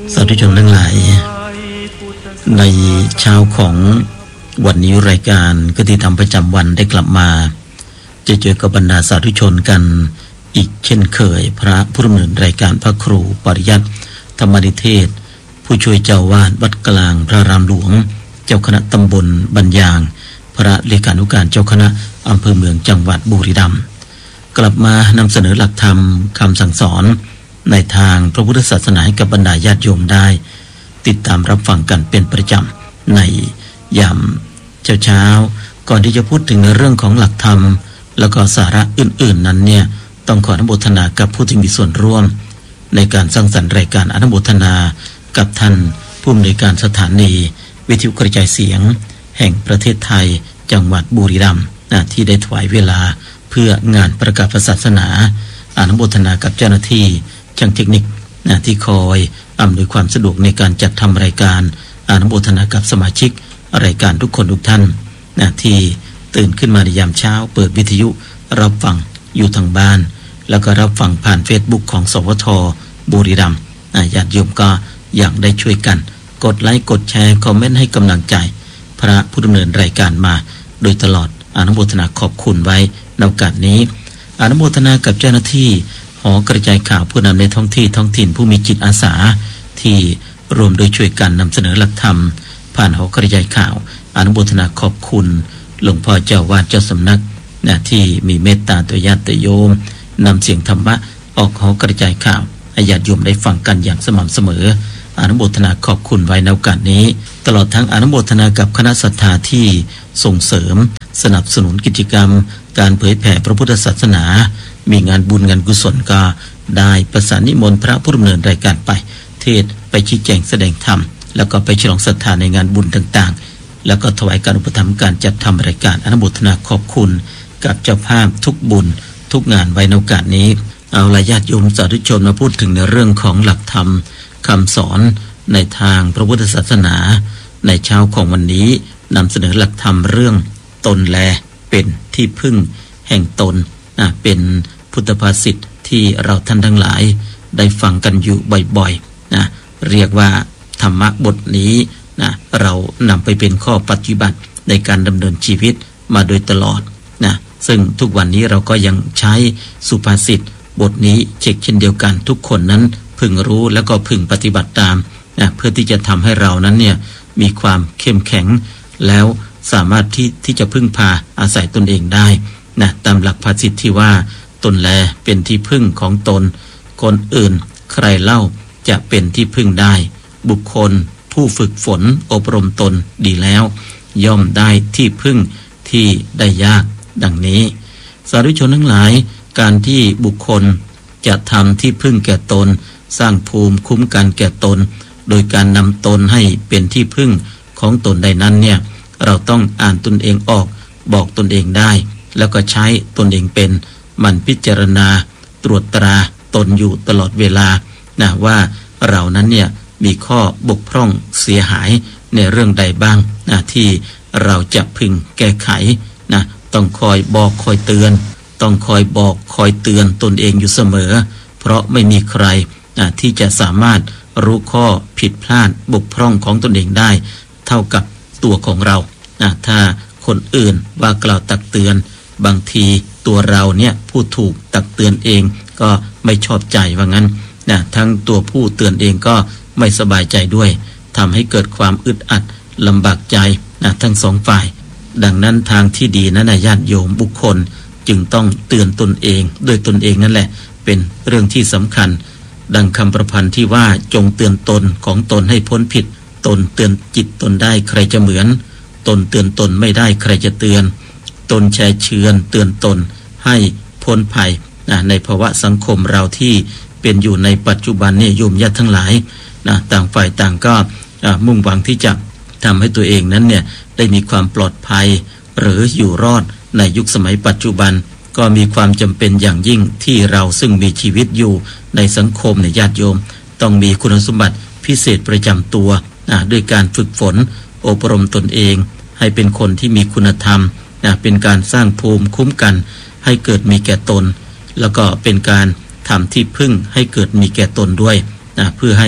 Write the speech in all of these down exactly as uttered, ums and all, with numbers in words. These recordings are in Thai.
สาธุชนทั้งหลายในเช้าของวันนี้รายการคติธรรมประจำวันได้กลับมาจะเจอกับบรรดาสาธุชนกันอีกเช่นเคยพระผู้ดำเนินรายการพระครูปริยัติธรรมนิเทศผู้ช่วยเจ้าวาดวัดกลางพระรามหลวงเจ้าคณะตำบลบัญญางพระเลขานุการเจ้าคณะอำเภอเมืองจังหวัดบุรีรัมย์กลับมานำเสนอหลักธรรมคำสั่งสอนในทางพระพุทธศาสนาให้กับบรรดาญาติโยมได้ติดตามรับฟังกันเป็นประจำในยามเช้าๆก่อนที่จะพูดถึงในเรื่องของหลักธรรมแล้วก็สาระอื่นๆนั้นเนี่ยต้องขออนุโมทนากับผู้ที่มีส่วนร่วมในการสร้างสรรค์รายการอนุโมทนากับท่านผู้อำนวยการสถานีวิทยุกระจายเสียงแห่งประเทศไทยจังหวัดบุรีรัมย์นะที่ได้ถวายเวลาเพื่องานประกาศศาสนาอนุโมทนากับเจ้าหน้าที่ช่างเทคนิคนะที่คอยอำนวยความสะดวกในการจัดทำรายการอนุโมทนากับสมาชิกรายการทุกคนทุกท่านนะที่ตื่นขึ้นมาในยามเช้าเปิดวิทยุรับฟังอยู่ทางบ้านแล้วก็รับฟังผ่าน Facebook ของสวทบุรีรัมย์ญาติโยมก็อยากได้ช่วยกันกดไลค์กดแชร์คอมเมนต์ให้กำลังใจพระผู้ดำเนินรายการมาโดยตลอดอนุโมทนาขอบคุณไว้ในโอกาสนี้อนุโมทนากับเจ้าหน้าที่หอกระจายข่าวผู้นำในท้องที่ท้องถิ่นผู้มีจิตอาสาที่รวมโดยช่วยกันนำเสนอหลักธรรมผ่านหอกระจายข่าวอนุโมทนาขอบคุณหลวงพ่อเจ้าวาดเจ้าสำนักนะที่มีเมตตาต่อญาติโยมนำเสียงธรรมะออกหอกระจายข่าวให้ญาติโยมได้ฟังกันอย่างสม่ำเสมออนุโมทนาขอบคุณไว้ในโอกาสนี้ตลอดทั้งอนุโมทนากับคณะศรัทธาที่ส่งเสริมสนับสนุนกิจกรรมการเผยแผ่พระพุทธศาสนามีงานบุญงานกุศลก็ได้ประสานนิมนต์พระผู้ดำเนินรายการไปเทศไปชี้แจงแสดงธรรมแล้วก็ไปฉลองศรัทธาในงานบุญต่างๆแล้วก็ถวายการอุปถัมภ์การจัดทำรายการอนุโมทนาขอบคุณกับเจ้าภาพทุกบุญทุกงานไว้ในโอกาสนี้เอาละญาติโยมสาธุชนมาพูดถึงในเรื่องของหลักธรรมคำสอนในทางพระพุทธศาสนาในเช้าของวันนี้นำเสนอหลักธรรมเรื่องตนแลเป็นที่พึ่งแห่งตนนะเป็นพุทธภาษิตที่เราท่านทั้งหลายได้ฟังกันอยู่บ่อยๆนะเรียกว่าธรรมะบทนี้นะเรานำไปเป็นข้อปฏิบัติในการดำเนินชีวิตมาโดยตลอดนะซึ่งทุกวันนี้เราก็ยังใช้สุภาษิตบทนี้เช็คเช่นเดียวกันทุกคนนั้นพึงรู้แล้วก็พึงปฏิบัติตามนะเพื่อที่จะทำให้เรานั้นเนี่ยมีความเข้มแข็งแล้วสามารถที่ที่จะพึ่งพาอาศัยตนเองได้นะตามหลักภาษิตที่ว่าตนแลเป็นที่พึ่งของตนคนอื่นใครเล่าจะเป็นที่พึ่งได้บุคคลผู้ฝึกฝนอบรมตนดีแล้วย่อมได้ที่พึ่งที่ได้ยากดังนี้สาธุชนทั้งหลายการที่บุคคลจะทำที่พึ่งแก่ตนสร้างภูมิคุ้มกันแก่ตนโดยการนำตนให้เป็นที่พึ่งของตนใดนั้นเนี่ยเราต้องอ่านตนเองออกบอกตนเองได้แล้วก็ใช้ตนเองเป็นมันพิจารณาตรวจตราตนอยู่ตลอดเวลานะว่าเรานั้นเนี่ยมีข้อบกพร่องเสียหายในเรื่องใดบ้างนะที่เราจะพึงแก้ไขนะต้องคอยบอกคอยเตือนต้องคอยบอกคอยเตือนตนเองอยู่เสมอเพราะไม่มีใครนะที่จะสามารถรู้ข้อผิดพลาดบกพร่องของตนเองได้เท่ากับตัวของเรานะถ้าคนอื่นว่ากล่าวตักเตือนบางทีตัวเราเนี่ยผู้ถูกตักเตือนเองก็ไม่ชอบใจว่างั้นนะทั้งตัวผู้เตือนเองก็ไม่สบายใจด้วยทำให้เกิดความอึดอัดลำบากใจนะทั้งสองฝ่ายดังนั้นทางที่ดีนั้นนะญาติโยมบุคคลจึงต้องเตือนตนเองโดยตนเองนั่นแหละเป็นเรื่องที่สำคัญดังคำประพันธ์ที่ว่าจงเตือนตนของตนให้พ้นผิดตนเตือนจิตตนได้ใครจะเหมือนตนเตือนตนไม่ได้ใครจะเตือนตนแชร์เชือนเตือนตนให้พ้นภัยนะในภาวะสังคมเราที่เป็นอยู่ในปัจจุบันนี่โยมญาติทั้งหลายนะต่างฝ่ายต่างก็มุ่งหวังที่จะทำให้ตัวเองนั้นเนี่ยได้มีความปลอดภัยหรืออยู่รอดในยุคสมัยปัจจุบันก็มีความจำเป็นอย่างยิ่งที่เราซึ่งมีชีวิตอยู่ในสังคมในญาติโยมต้องมีคุณสมบัติพิเศษประจำตัวนะด้วยการฝึกฝนอบรมตนเองให้เป็นคนที่มีคุณธรรมนะเป็นการสร้างภูมิคุ้มกันให้เกิดมีแก่ตนแล้วก็เป็นการทำที่พึ่งให้เกิดมีแก่ตนด้วยนะเพื่อให้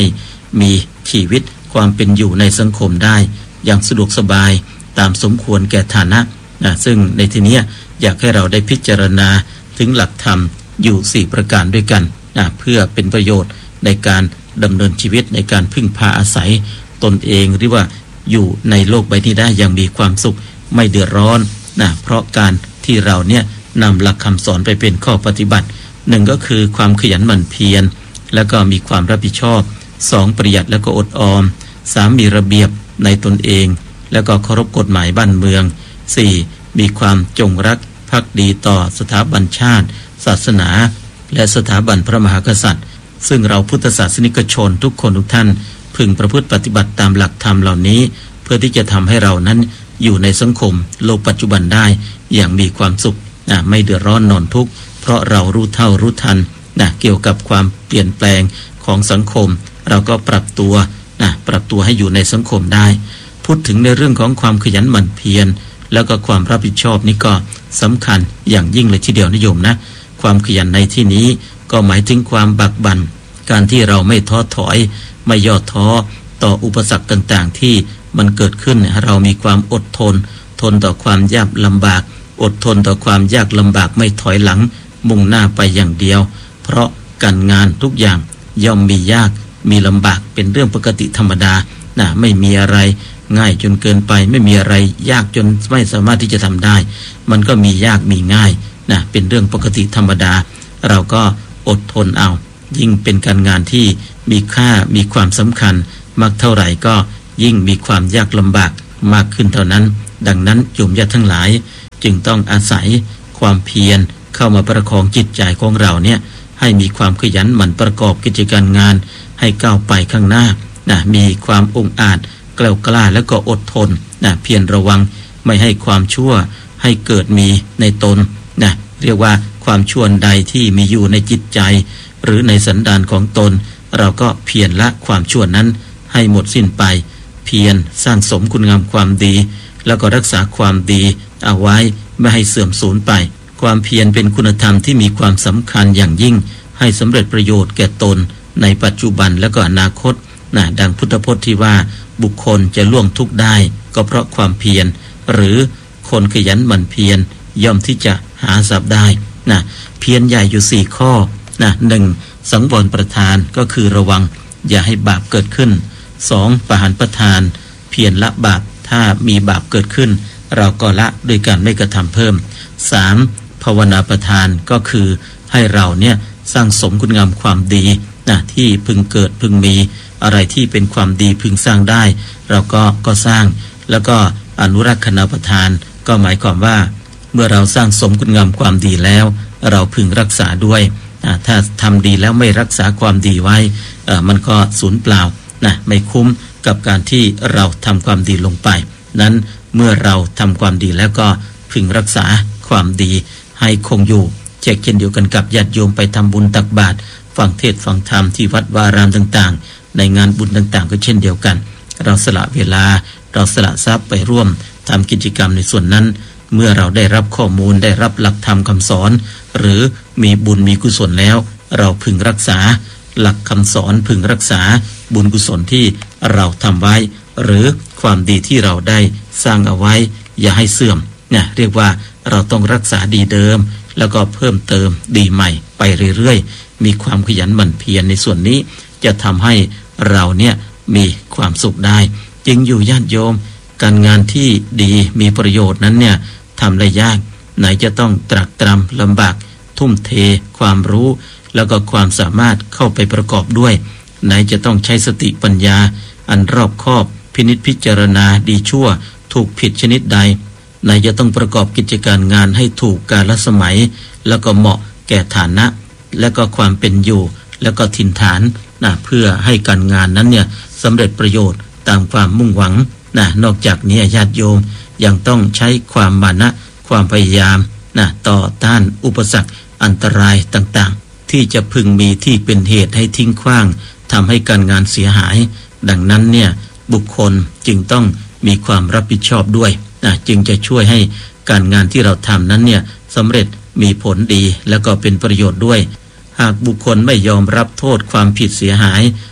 มีชีวิตความเป็นอยู่ในสังคมได้อย่างสะดวกสบายตามสมควรแก่ฐานะนะซึ่งในที่นี้อยากให้เราได้พิจารณาถึงหลักธรรมอยู่สี่ประการด้วยกันนะเพื่อเป็นประโยชน์ในการดำเนินชีวิตในการพึ่งพาอาศัยตนเองหรือว่าอยู่ในโลกใบนี้ได้อย่างมีความสุขไม่เดือดร้อนนะเพราะการที่เราเนี่ยนำหลักคำสอนไปเป็นข้อปฏิบัติหนึ่งก็คือความขยันหมั่นเพียรแล้วก็มีความรับผิดชอบสองประหยัดแล้วก็อดออมสามมีระเบียบในตนเองแล้วก็เคารพกฎหมายบ้านเมืองสี่มีความจงรักภักดีต่อสถาบันชาติศาสนาและสถาบันพระมหากษัตริย์ซึ่งเราพุทธศาสนิกชนทุกคนทุกท่านพึงประพฤติปฏิบัติตามหลักธรรมเหล่านี้เพื่อที่จะทำให้เรานั้นอยู่ในสังคมโลกปัจจุบันได้อย่างมีความสุขนะไม่เดือดร้อนนอนทุกข์เพราะเรารู้เท่ารู้ทันนะเกี่ยวกับความเปลี่ยนแปลงของสังคมเราก็ปรับตัวนะปรับตัวให้อยู่ในสังคมได้พูดถึงในเรื่องของความขยันหมั่นเพียรแล้วก็ความรับผิดชอบนี่ก็สำคัญอย่างยิ่งเลยทีเดียวนิยมนะความขยันในที่นี้ก็หมายถึงความบักบั่นการที่เราไม่ท้อถอยไม่ย่อท้อต่ออุปสรรคต่างๆที่มันเกิดขึ้นเรามีความอดทนทนต่อความยากลำบากอดทนต่อความยากลำบากไม่ถอยหลังมุ่งหน้าไปอย่างเดียวเพราะการงานทุกอย่างย่อมมียากมีลำบากเป็นเรื่องปกติธรรมดานะไม่มีอะไรง่ายจนเกินไปไม่มีอะไรยากจนไม่สามารถที่จะทำได้มันก็มียากมีง่ายนะเป็นเรื่องปกติธรรมดาเราก็อดทนเอายิ่งเป็นการงานที่มีค่ามีความสำคัญมากเท่าไหร่ก็ยิ่งมีความยากลำบากมากขึ้นเท่านั้นดังนั้นโยมญาติทั้งหลายจึงต้องอาศัยความเพียรเข้ามาประคองจิตใจของเราเนี่ยให้มีความขยันหมั่นประกอบกิจการงานให้ก้าวไปข้างหน้านะมีความองอาจแกล้วกล้าแล้วก็อดทนนะเพียรระวังไม่ให้ความชั่วให้เกิดมีในตนนะเรียกว่าความชั่วใดที่มีอยู่ในจิตใจหรือในสันดานของตนเราก็เพียรละความชั่วนั้นให้หมดสิ้นไปเพียรสร้างสมคุณงามความดีแล้วก็รักษาความดีเอาไว้ไม่ให้เสื่อมสูญไปความเพียรเป็นคุณธรรมที่มีความสำคัญอย่างยิ่งให้สำเร็จประโยชน์แก่ตนในปัจจุบันและก็อนาคตนะดังพุทธพจน์ที่ว่าบุคคลจะล่วงทุกข์ได้ก็เพราะความเพียรหรือคนขยันหมั่นเพียรย่อมที่จะหาทรัพย์ได้นะเพียรใหญ่อยู่สี่ข้อนะหนึ่งสังวรประทานก็คือระวังอย่าให้บาปเกิดขึ้นสองปหานประทานเพียรละบาปถ้ามีบาปเกิดขึ้นเราก็ละโดยการไม่กระทำเพิ่มสามภาวนาประทานก็คือให้เราเนี่ยสร้างสมคุณงามความดีนะที่พึงเกิดพึงมีอะไรที่เป็นความดีพึงสร้างได้เราก็ก็สร้างแล้วก็อนุรักษณประทานก็หมายความว่าเมื่อเราสร้างสมคุณงามความดีแล้วเราพึงรักษาด้วยนะถ้าทำดีแล้วไม่รักษาความดีไว้เอ่อมันก็สูญเปล่านะไม่คุ้มกับการที่เราทำความดีลงไปนั้นเมื่อเราทำความดีแล้วก็พึงรักษาความดีให้คงอยู่เช่นเช่นเดียวกันกับญาติโยมไปทำบุญตักบาตรฟังเทศน์ฟังธรรมที่วัดวารามต่างๆในงานบุญต่างๆก็เช่นเดียวกันเราสละเวลาเราสละทรัพย์ไปร่วมทำกิจกรรมในส่วนนั้นเมื่อเราได้รับข้อมูลได้รับหลักธรรมคำสอนหรือมีบุญมีกุศลแล้วเราพึงรักษาหลักคำสอนพึงรักษาบุญกุศลที่เราทำไว้หรือความดีที่เราได้สร้างเอาไว้อย่าให้เสื่อมเนี่ยเรียกว่าเราต้องรักษาดีเดิมแล้วก็เพิ่มเติมดีใหม่ไปเรื่อยๆมีความขยันหมั่นเพียรในส่วนนี้จะทำให้เราเนี่ยมีความสุขได้จริงอยู่ญาติโยมการงานที่ดีมีประโยชน์นั้นเนี่ยทำได้ยากไหนจะต้องตรักตรำลำบากทุ่มเทความรู้แล้วก็ความสามารถเข้าไปประกอบด้วยไหนจะต้องใช้สติปัญญาอันรอบคอบพินิจพิจารณาดีชั่วถูกผิดชนิดใดไหนจะต้องประกอบกิจการงานให้ถูกกาลสมัยแล้วก็เหมาะแก่ฐานะและก็ความเป็นอยู่แล้วก็ถิ่นฐานนะเพื่อให้การงานนั้นเนี่ยสำเร็จประโยชน์ตามความมุ่งหวังนะนอกจากนี้ญาติโยมยังต้องใช้ความมานะความพยายามนะต่อต้านอุปสรรคอันตรายต่างๆที่จะพึงมีที่เป็นเหตุให้ทิ้งขว้างทำให้การงานเสียหายดังนั้นเนี่ยบุคคลจึงต้องมีความรับผิดชอบด้วยนะจึงจะช่วยให้การงานที่เราทำนั้นเนี่ยสำเร็จมีผลดีแล้วก็เป็นประโยชน์ด้วยหากบุคคลไม่ยอมรับโทษความผิดเสียหาย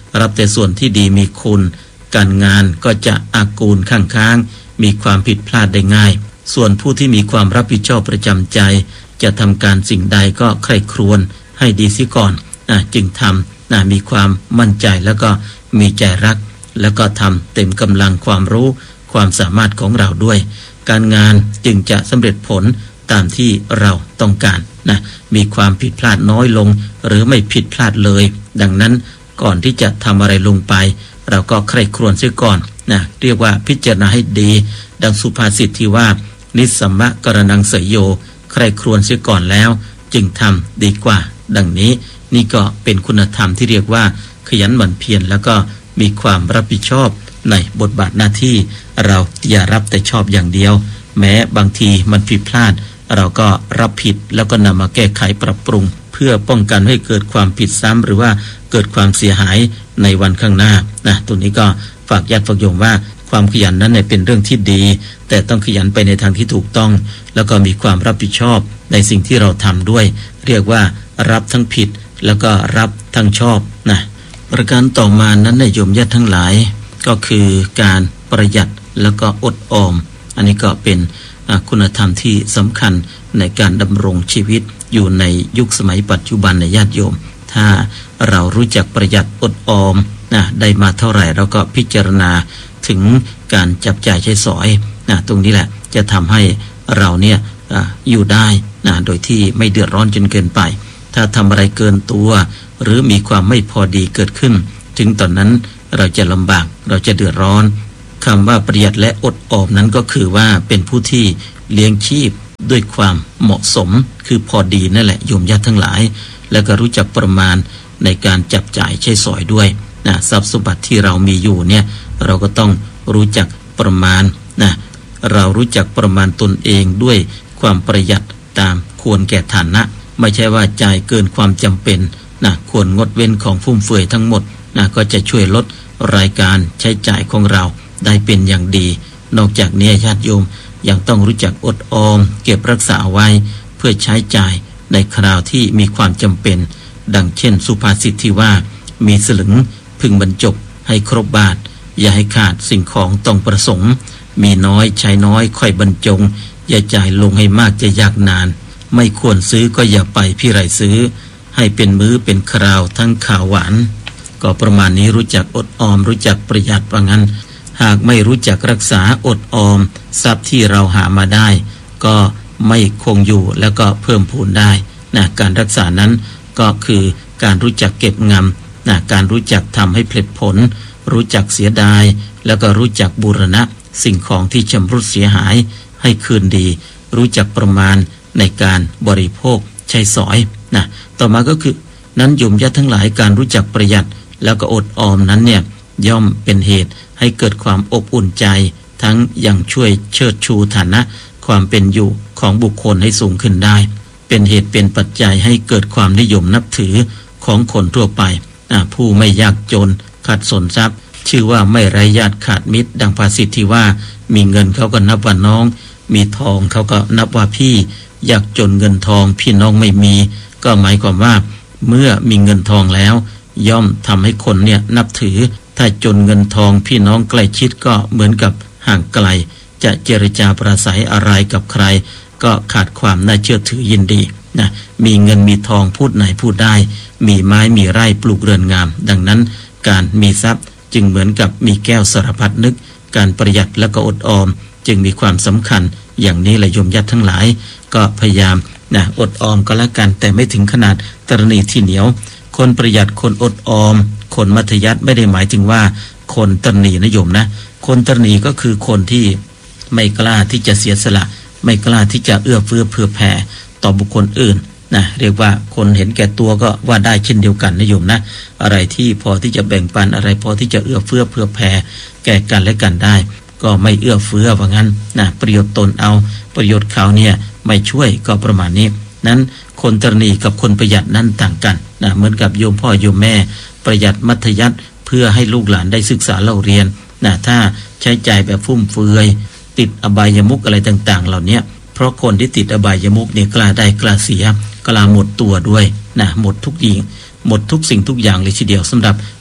รับแต่ส่วนที่ดีมีคุณการงานก็จะอากูลข้างค้างมีความผิดพลาดได้ง่ายส่วนผู้ที่มีความรับผิดชอบประจำใจจะทำการสิ่งใดก็ใคร่ครวญให้ดีเสียก่อนนะจึงทำนะมีความมั่นใจแล้วก็มีใจรักแล้วก็ทำเต็มกำลังความรู้ความสามารถของเราด้วยการงานจึงจะสำเร็จผลตามที่เราต้องการนะมีความผิดพลาดน้อยลงหรือไม่ผิดพลาดเลยดังนั้นก่อนที่จะทำอะไรลงไปเราก็ใคร่ครวญเสียก่อนนะเรียกว่าพิจารณาให้ดีดังสุภาษิตที่ว่านิสสัมมะกรณังเสยโยใคร่ครวญเสียก่อนแล้วจึงทำดีกว่าดังนี้นี่ก็เป็นคุณธรรมที่เรียกว่าขยันหมั่นเพียรแล้วก็มีความรับผิดชอบในบทบาทหน้าที่เราอย่ารับแต่ชอบอย่างเดียวแม้บางทีมันผิดพลาดเราก็รับผิดแล้วก็นำมาแก้ไขปรับปรุงเพื่อป้องกันให้เกิดความผิดซ้ำหรือว่าเกิดความเสียหายในวันข้างหน้านะตัวนี้ก็ฝากญาติฝากโยมว่าความขยันนั้นเป็นเรื่องที่ดีแต่ต้องขยันไปในทางที่ถูกต้องแล้วก็มีความรับผิดชอบในสิ่งที่เราทำด้วยเรียกว่ารับทั้งผิดแล้วก็รับทั้งชอบนะประการต่อมานั้นในโยมญาติทั้งหลายก็คือการประหยัดแล้วก็อดออมอันนี้ก็เป็นคุณธรรมที่สำคัญในการดำรงชีวิตอยู่ในยุคสมัยปัจจุบันในญาติโยมถ้าเรารู้จักประหยัดอดออมนะได้มาเท่าไหร่เราก็พิจารณาถึงการจับจ่ายใช้สอยนะตรงนี้แหละจะทำให้เราเนี่ยออยู่ได้นะโดยที่ไม่เดือดร้อนจนเกินไปถ้าทำอะไรเกินตัวหรือมีความไม่พอดีเกิดขึ้นถึงตอนนั้นเราจะลำบากเราจะเดือดร้อนคำว่าประหยัดและอดออมนั้นก็คือว่าเป็นผู้ที่เลี้ยงชีพด้วยความเหมาะสมคือพอดีนั่นแหละโยมญาติทั้งหลายแล้วก็รู้จักประมาณในการจับจ่ายใช้สอยด้วยนะทรัพย์สมบัติที่เรามีอยู่เนี่ยเราก็ต้องรู้จักประมาณนะเรารู้จักประมาณตนเองด้วยความประหยัดตามควรแก่ฐานะไม่ใช่ว่าจ่ายเกินความจำเป็นนะควรงดเว้นของฟุ่มเฟือยทั้งหมดนะก็จะช่วยลดรายการใช้จ่ายของเราได้เป็นอย่างดีนอกจากนี้ญาติโยมยังต้องรู้จักอดออมเก็บรักษาไว้เพื่อใช้จ่ายในคราวที่มีความจำเป็นดังเช่นสุภาษิตที่ว่ามีสลึงพึงบรรจบให้ครบบาทอย่าให้ขาดสิ่งของต้องประสงค์มีน้อยใช้น้อยค่อยบรรจงอย่าจ่ายลงให้มากจะยากนานไม่ควรซื้อก็อย่าไปพี่ไรซื้อให้เป็นมื้อเป็นคราวทั้งข้าวหวานก็ประมาณนี้รู้จักอดออมรู้จักประหยัดว่างั้นหากไม่รู้จักรักษาอดออมทรัพย์ที่เราหามาได้ก็ไม่คงอยู่แล้วก็เพิ่มพูนได้นะการรักษานั้นก็คือการรู้จักเก็บงำนะการรู้จักทำให้ผลิตผลรู้จักเสียดายแล้วก็รู้จักบูรณะสิ่งของที่ชำรุดเสียหายให้คืนดีรู้จักประมาณในการบริโภคใช้สอยนะต่อมาก็คือนั้นโยมญาติทั้งหลายการรู้จักประหยัดแล้วก็อดออมนั้นเนี่ยย่อมเป็นเหตุให้เกิดความอบอุ่นใจทั้งยังช่วยเชิดชูฐานะความเป็นอยู่ของบุคคลให้สูงขึ้นได้เป็นเหตุเป็นปัจจัยให้เกิดความนิยมนับถือของคนทั่วไปผู้ไม่ยากจนขาดสนทรัพย์ชื่อว่าไม่ไร้ญาติขาดมิตรดังภาษิตที่ว่ามีเงินเขาก็นับว่าน้องมีทองเขาก็นับว่าพี่ยากจนเงินทองพี่น้องไม่มีก็หมายความว่าเมื่อมีเงินทองแล้วย่อมทำให้คนเนี่ยนับถือถ้าจนเงินทองพี่น้องใกล้ชิดก็เหมือนกับห่างไกลจะเจรจาปราศัยอะไรกับใครก็ขาดความน่าเชื่อถือยินดีนะมีเงินมีทองพูดไหนพูดได้มีไม้มีไร่ปลูกเรือนงามดังนั้นการมีทรัพย์จึงเหมือนกับมีแก้วสารพัดนึกการประหยัดและก็อดออมจึงมีความสำคัญอย่างนี้แหละโยมญาติทั้งหลายก็พยายามนะอดออมก็แล้วกันแต่ไม่ถึงขนาดตรณีที่เหนียวคนประหยัดคนอดออมคนมัธยัสถ์ไม่ได้หมายถึงว่าคนตรณีนะโยมนะคนตรณีก็คือคนที่ไม่กล้าที่จะเสียสละไม่กล้าที่จะเอื้อเฟื้อเผื่อแผ่ต่อบุคคลอื่นนะเรียกว่าคนเห็นแก่ตัวก็ว่าได้เช่นเดียวกันนะโยมนะอะไรที่พอที่จะแบ่งปันอะไรพอที่จะเอื้อเฟื้อเผื่อแผ่แก่กันและกันได้ก็ไม่เอื้อเฟื้อว่างั้นนะประโยชน์ตนเอาประโยชน์เขาเนี่ยไม่ช่วยก็ประมาณนี้นั้นคนตรณีกับคนประหยัดนั้นต่างกันนะเหมือนกับโยมพ่อโยมแม่ประหยัดมัธยัสถ์เพื่อให้ลูกหลานได้ศึกษาเล่าเรียนนะถ้าใช้จ่ายแบบฟุ่มเฟือยติดอบายมุขอะไรต่างๆเหล่านี้เพราะคนที่ติดอบายมุขเนี่ยกล้าได้กล้าเสียกล้าหมดตัวด้วยนะหมดทุกอย่างหมดทุกสิ่งทุกอย่างเลยทีเดียวสำหรับ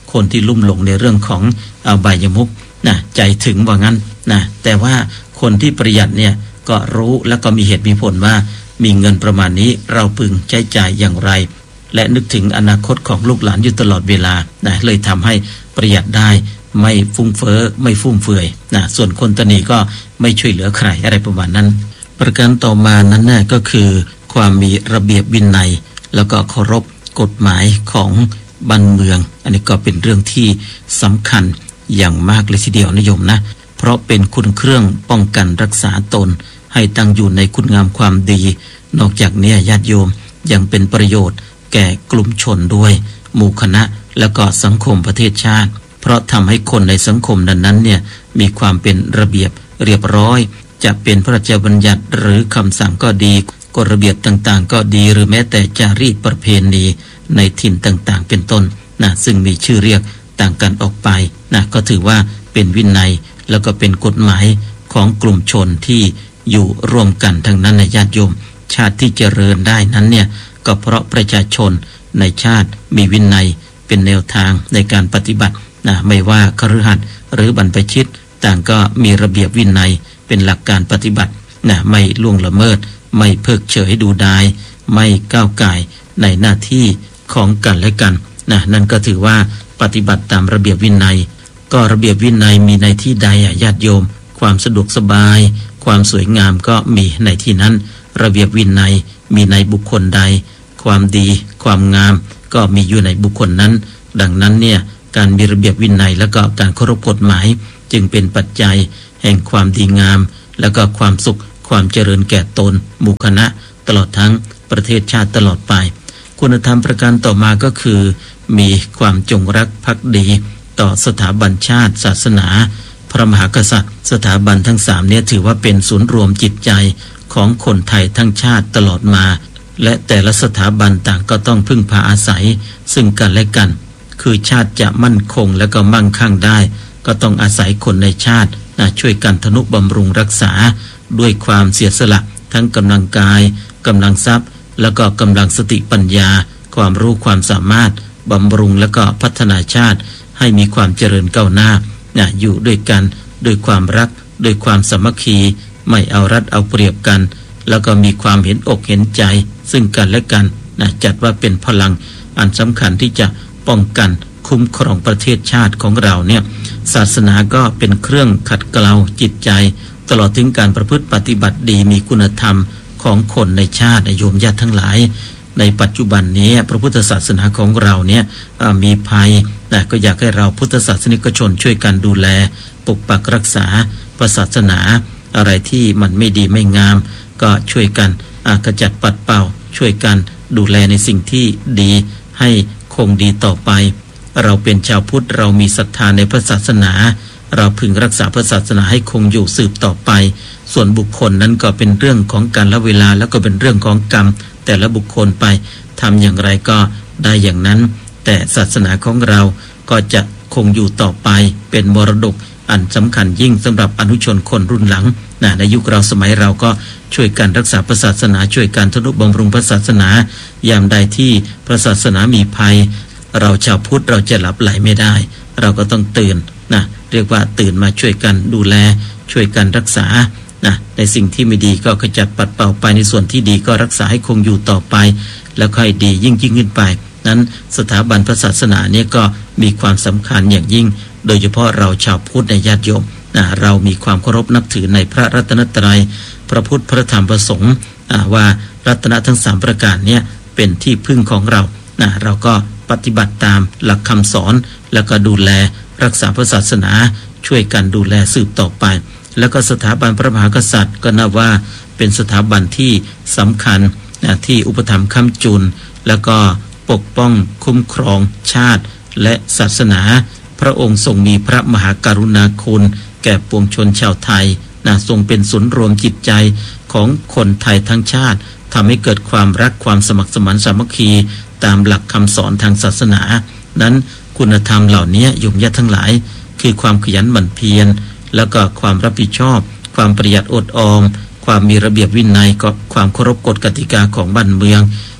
คนที่ลุ่มหลงในเรื่องของอบายมุขนะใจถึงว่างั้นนะแต่ว่าคนที่ประหยัดเนี่ยก็รู้แล้วก็มีเหตุมีผลว่ามีเงินประมาณนี้เราพึงใช้จ่ายอย่างไรและนึกถึงอนาคตของลูกหลานอยู่ตลอดเวลานะเลยทำให้ประหยัดได้ไม่ฟุ้งเฟ้อไม่ฟุ่มเฟือยนะส่วนคนตนีก็ไม่ช่วยเหลือใครอะไรประมาณนั้นประการต่อมานั้นน่ะก็คือความมีระเบียบวินัยแล้วก็เคารพกฎหมายของบ้านเมืองอันนี้ก็เป็นเรื่องที่สำคัญอย่างมากเลยทีเดียวนะโยมนะเพราะเป็นคุณเครื่องป้องกันรักษาตนให้ตั้งอยู่ในคุณงามความดีนอกจากนี้ญาติโยมยังเป็นประโยชน์แก่กลุ่มชนด้วยหมู่คณะแล้วก็สังคมประเทศชาติเพราะทำให้คนในสังคมนั้นๆเนี่ยมีความเป็นระเบียบเรียบร้อยจะเป็นพระราชบัญญัติหรือคำสั่งก็ดีกฎระเบียบต่างๆก็ดีหรือแม้แต่จารีตประเพณีในถิ่นต่างๆเป็นต้นนะซึ่งมีชื่อเรียกต่างกันออกไปนะก็ถือว่าเป็นวินัยแล้วก็เป็นกฎหมายของกลุ่มชนที่อยู่ร่วมกันทั้งนั้นนะญาติโยมชาติที่เจริญได้นั้นเนี่ยก็เพราะประชาชนในชาติมีวินัยเป็นแนวทางในการปฏิบัตินะไม่ว่าคฤหัสถ์หรือบรรพชิตต่างก็มีระเบียบวินัยเป็นหลักการปฏิบัตินะไม่ล่วงละเมิดไม่เพิกเฉยดูดายไม่ก้าวก่ายในหน้าที่ของกันและกันนะนั่นก็ถือว่าปฏิบัติตามระเบียบวินัยก็ระเบียบวินัยมีในที่ใดญาติโยมความสะดวกสบายความสวยงามก็มีในที่นั้นระเบียบวินัยมีในบุคคลใดความดีความงามก็มีอยู่ในบุคคลนั้นดังนั้นเนี่ยการมีระเบียบวินัยแล้วก็การเคารพกฎหมายจึงเป็นปัจจัยแห่งความดีงามแล้วก็ความสุขความเจริญแก่ตนหมู่คณะตลอดทั้งประเทศชาติตลอดไปคุณธรรมประการต่อมาก็คือมีความจงรักภักดีต่อสถาบันชาติศาสนาพระมหากษัตริย์สถาบันทั้งสามนี้ถือว่าเป็นศูนย์รวมจิตใจของคนไทยทั้งชาติตลอดมาและแต่ละสถาบันต่างก็ต้องพึ่งพาอาศัยซึ่งกันและกันคือชาติจะมั่นคงและก็มั่งคั่งได้ก็ต้องอาศัยคนในชาตินะช่วยกันทนุบำรุงรักษาด้วยความเสียสละทั้งกำลังกายกำลังทรัพย์แล้วก็กำลังสติปัญญาความรู้ความสามารถบำรุงและก็พัฒนาชาติให้มีความเจริญก้าวหน้านะอยู่ด้วยกันด้วยความรักด้วยความสามัคคีไม่เอารัดเอาเปรียบกันแล้วก็มีความเห็นอกเห็นใจซึ่งกันและกันนะจัดว่าเป็นพลังอันสำคัญที่จะป้องกันคุ้มครองประเทศชาติของเราเนี่ยศาสนาก็เป็นเครื่องขัดเกลาจิตใจตลอดถึงการประพฤติปฏิบัติดีมีคุณธรรมของคนในชาติโยมญาติทั้งหลายในปัจจุบันนี้พระพุทธศาสนาของเราเนี่ยมีภัยนะก็อยากให้เราพุทธศาสนิกชนช่วยกันดูแลปกปักรักษาศาสนาอะไรที่มันไม่ดีไม่งามก็ช่วยกันขจัดปัดเป่าช่วยกันดูแลในสิ่งที่ดีให้คงดีต่อไปเราเป็นชาวพุทธเรามีศรัทธาในพระศาสนาเราพึงรักษาพระศาสนาให้คงอยู่สืบต่อไปส่วนบุคคลนั้นก็เป็นเรื่องของกาลเวลาแล้วก็เป็นเรื่องของกรรมแต่ละบุคคลไปทำอย่างไรก็ได้อย่างนั้นแต่ศาสนาของเราก็จะคงอยู่ต่อไปเป็นมรดกอันสำคัญยิ่งสำหรับอนุชนคนรุ่นหลังนะในยุคเราสมัยเราก็ช่วยกันรักษาพระศาสนาช่วยกันทนุบำรุงพระศาสนายามใดที่พระศาสนามีภัยเราชาวพุทธเราจะหลับไหลไม่ได้เราก็ต้องตื่นนะเรียกว่าตื่นมาช่วยกันดูแลช่วยกันรักษานะในสิ่งที่ไม่ดีก็ขจัดปัดเป่าไปในส่วนที่ดีก็รักษาให้คงอยู่ต่อไปแล้วค่อยดียิ่งยิ่งขึ้นไปนั้นสถาบันพระศาสนาเนี่ยก็มีความสำคัญอย่างยิ่งโดยเฉพาะเราชาวพุทธในญาติโยมนะเรามีความเคารพนับถือในพระรัตนตรัยพระพุทธพระธรรมพระสงฆ์ว่ารัตนะทั้งสามประการเนี่ยเป็นที่พึ่งของเรานะเราก็ปฏิบัติตามหลักคำสอนแล้วก็ดูแลรักษาพระศาสนาช่วยกันดูแลสืบต่อไปแล้วก็สถาบันพระมหากษัตริย์ก็นับว่าเป็นสถาบันที่สำคัญนะที่อุปถัมภ์ค้ำจุนแล้วก็ปกป้องคุ้มครองชาติและศาสนาพระองค์ทรงมีพระมหากรุณาคุณแก่ปวงชนชาวไทยนะทรงเป็นศูนย์รวมจิตใจของคนไทยทั้งชาติทำให้เกิดความรักความสมัครสมานสามัคคีตามหลักคำสอนทางศาสนานั้นคุณธรรมเหล่านี้โยมญาติทั้งหลายคือความขยันหมั่นเพียรแล้วก็ความรับผิดชอบความประหยัดอดออมความมีระเบียบวินัยกับความเคารพกฎกติกาของบ้านเมือง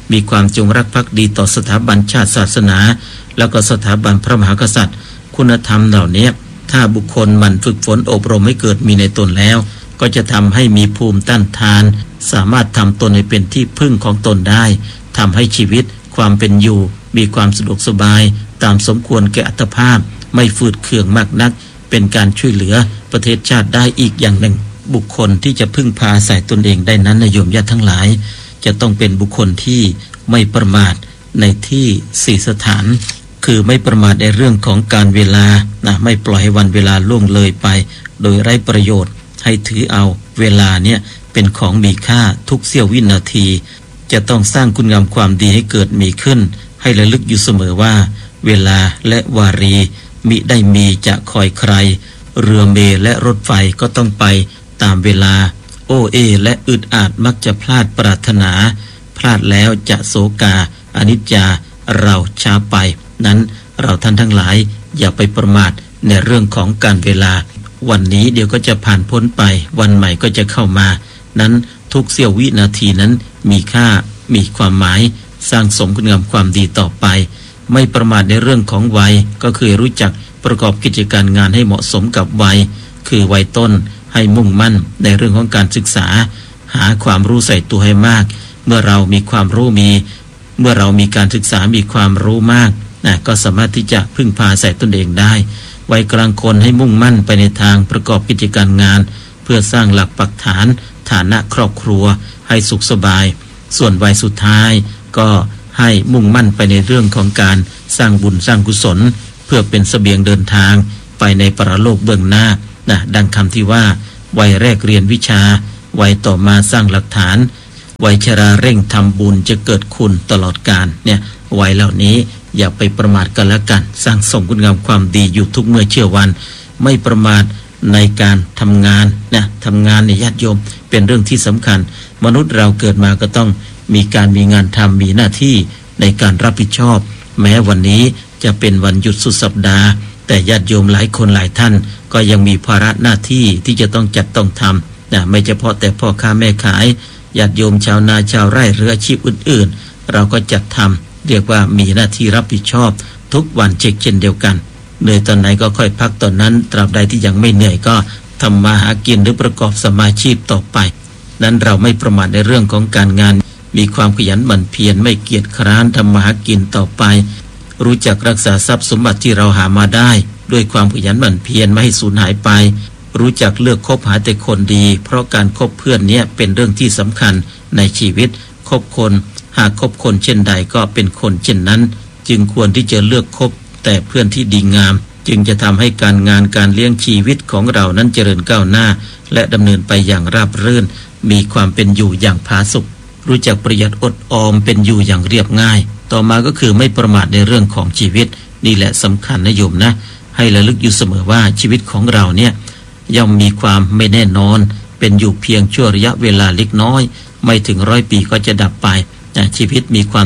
มีความจงรักภักดีต่อสถาบันชาติศาสนาแล้วก็สถาบันพระมหากษัตริย์คุณธรรมเหล่านี้ถ้าบุคคลหมั่นฝึกฝนอบรมให้เกิดมีในตนแล้วก็จะทำให้มีภูมิต้านทานสามารถทำตนให้เป็นที่พึ่งของตนได้ทำให้ชีวิตความเป็นอยู่มีความสะดวกสบายตามสมควรแก่อัตภาพไม่ฝืดเคืองมากนักเป็นการช่วยเหลือประเทศชาติได้อีกอย่างหนึ่งบุคคลที่จะพึ่งพาอาศัยตนเองได้นั้นโยมญาติทั้งหลายจะต้องเป็นบุคคลที่ไม่ประมาทในที่สี่สถานคือไม่ประมาทในเรื่องของการเวลานะไม่ปล่อยให้วันเวลาล่วงเลยไปโดยไร้ประโยชน์ให้ถือเอาเวลาเนี่ยเป็นของมีค่าทุกเสี้ยววินาทีจะต้องสร้างคุณงามความดีให้เกิดมีขึ้นให้ระลึกอยู่เสมอว่าเวลาและวารีมิได้มีจะคอยใครเรือเมล์และรถไฟก็ต้องไปตามเวลาโอเอและอึดอาดมักจะพลาดปรารถนาพลาดแล้วจะโศกาอนิจจาเราช้าไปนั้นเราท่านทั้งหลายอย่าไปประมาทในเรื่องของการเวลาวันนี้เดี๋ยวก็จะผ่านพ้นไปวันใหม่ก็จะเข้ามานั้นทุกเสี้ยววินาทีนั้นมีค่ามีความหมายสร้างสมคุณงามความดีต่อไปไม่ประมาทในเรื่องของวัยก็คือรู้จักประกอบกิจการงานให้เหมาะสมกับวัยคือวัยต้นให้มุ่งมั่นในเรื่องของการศึกษาหาความรู้ใส่ตัวให้มากเมื่อเรามีความรู้มีเมื่อเรามีการศึกษามีความรู้มากนะก็สามารถที่จะพึ่งพาใส่ตนเองได้วัยกลางคนให้มุ่งมั่นไปในทางประกอบกิจการงานเพื่อสร้างหลักปักฐานฐานะครอบครัวให้สุขสบายส่วนวัยสุดท้ายก็ให้มุ่งมั่นไปในเรื่องของการสร้างบุญสร้างกุศลเพื่อเป็นเสบียงเดินทางไปในปรโลกเบื้องหน้านะดังคำที่ว่าวัยแรกเรียนวิชาวัยต่อมาสร้างหลักฐานวัยชราเร่งทำบุญจะเกิดคุณตลอดกาลเนี่ยวัยเหล่านี้อย่าไปประมาทกันละกันสร้างสมคุณงามความดีอยู่ทุกเมื่อเชื่อวันไม่ประมาทในการทำงานนะทำงานในญาติโยมเป็นเรื่องที่สำคัญมนุษย์เราเกิดมาก็ต้องมีการมีงานทำมีหน้าที่ในการรับผิดชอบแม้วันนี้จะเป็นวันหยุดสุดสัปดาห์แต่ญาติโยมหลายคนหลายท่านก็ยังมีภาระหน้าที่ที่จะต้องจัดต้องทำนะไม่เฉพาะแต่พ่อค้าแม่ขายญาติโยมชาวนาชาวไร่หรืออาชีพอื่นๆเราก็จัดทำเรียกว่ามีหน้าที่รับผิดชอบทุกวันเช็คเช่นเดียวกันเหนื่อยตอนไหนก็ค่อยพักตอนนั้นตราบใดที่ยังไม่เหนื่อยก็ทำมาหากินหรือประกอบสมาชีพต่อไปนั้นเราไม่ประมาทในเรื่องของการงานมีความขยันหมั่นเพียรไม่เกียจคร้านทำมาหากินต่อไปรู้จักรักษาทรัพย์สมบัติที่เราหามาได้ด้วยความขยันหมั่นเพียรไม่ให้สูญหายไปรู้จักเลือกคบหาแต่คนดีเพราะการคบเพื่อนเนี่ยเป็นเรื่องที่สำคัญในชีวิตคบคนหากคบคนเช่นใดก็เป็นคนเช่นนั้นจึงควรที่จะเลือกคบแต่เพื่อนที่ดีงามจึงจะทำให้การงานการเลี้ยงชีวิตของเรานั้นเจริญก้าวหน้าและดำเนินไปอย่างราบรื่นมีความเป็นอยู่อย่างผาสุกรู้จักประหยัดอดออมเป็นอยู่อย่างเรียบง่ายต่อมาก็คือไม่ประมาทในเรื่องของชีวิตนี่แหละสำคัญนะโยมนะให้ระลึกอยู่เสมอว่าชีวิตของเราเนี่ยย่อมมีความไม่แน่นอนเป็นอยู่เพียงชั่วระยะเวลาเล็กน้อยไม่ถึงร้อยปีก็จะดับไปชีวิตมีความ